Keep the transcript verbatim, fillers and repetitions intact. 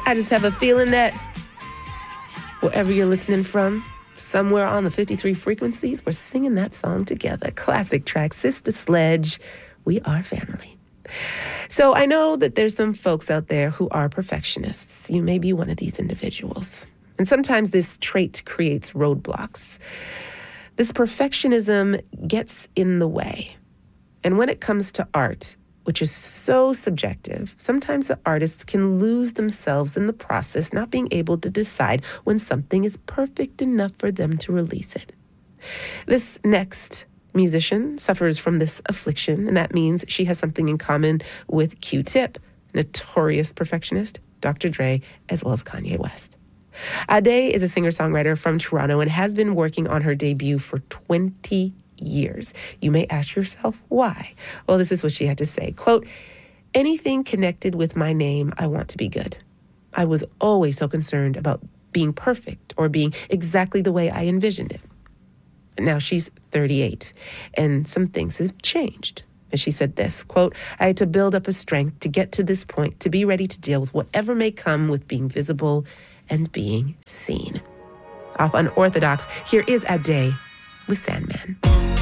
I just have a feeling that wherever you're listening from, somewhere on the fifty-three frequencies, we're singing that song together. Classic track, Sister Sledge, We Are Family. So I know that there's some folks out there who are perfectionists. You may be one of these individuals. And sometimes this trait creates roadblocks. This perfectionism gets in the way. And when it comes to art, which is so subjective, sometimes the artists can lose themselves in the process, not being able to decide when something is perfect enough for them to release it. This next musician suffers from this affliction, and that means she has something in common with Q-Tip, notorious perfectionist, Doctor Dre, as well as Kanye West. Ade is a singer-songwriter from Toronto and has been working on her debut for twenty years. You may ask yourself, why? Well, this is what she had to say. Quote, anything connected with my name, I want to be good. I was always so concerned about being perfect or being exactly the way I envisioned it. Now she's thirty-eight, and some things have changed. And she said this, quote, I had to build up a strength to get to this point, to be ready to deal with whatever may come with being visible and being seen. Off Unorthodox, here is Ade with Sandman.